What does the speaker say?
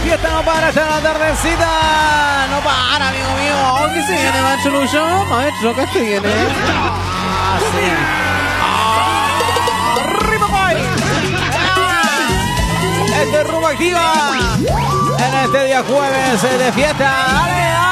fiesta no para hasta la tardecita. No para, amigo mío. Oh, ¿qué se viene, maestro Lucho? Maestro, ¿qué se viene? Ah, sí. ¡Arriba, boy! Este es Rumbo Activa. En este día jueves de fiesta. ¡Ale!